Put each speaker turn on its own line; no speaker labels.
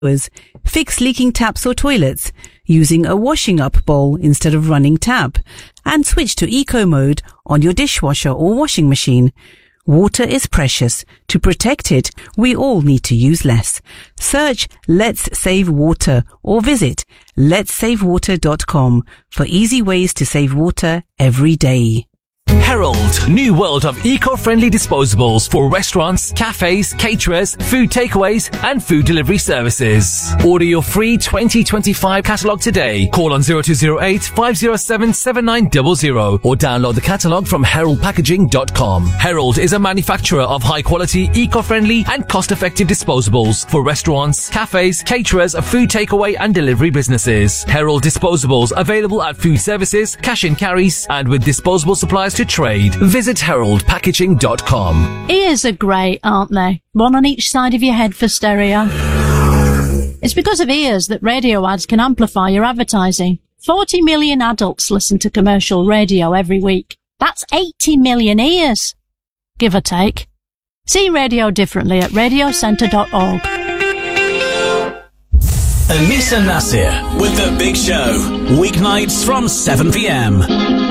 Fix leaking taps or toilets using a washing up bowl instead of running tap, and switch to eco mode on your dishwasher or washing machine. Water is precious. To protect it, we all need to use less. Search Let's Save Water or visit letssavewater.com for easy ways to save water every day.
Herald, new world of eco-friendly disposables for restaurants, cafes, caterers, food takeaways and food delivery services. Order your free 2025 catalogue today. Call on 0208 507 7900 or download the catalogue from heraldpackaging.com. Herald is a manufacturer of high-quality, eco-friendly and cost-effective disposables for restaurants, cafes, caterers, food takeaway and delivery businesses. Herald disposables available at food services, cash and carries and with disposable supplies to trade. Visit heraldpackaging.com.
Ears are great, aren't they? One on each side of your head for stereo. It's because of ears that radio ads can amplify your advertising. 40 million adults listen to commercial radio every week. That's 80 million ears, give or take. See radio differently at radiocentre.org.
Anissa Nasir with The Big Show, weeknights from 7 p.m.